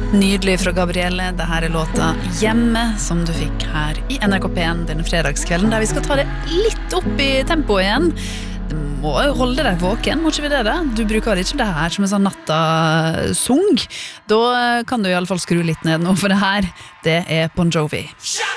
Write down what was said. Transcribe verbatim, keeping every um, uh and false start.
Nydelig fra Gabrielle, det her er låta Hjemme, som du fikk her i N R K P en denne fredagskvelden, der vi skal ta det litt opp i tempo igjen. Du må jo holde deg våken, må ikke vi det da? Du bruker ikke det her som en sånn nattasung. Da kan du i alle fall skru litt ned nå, for det her, det er Bon Jovi.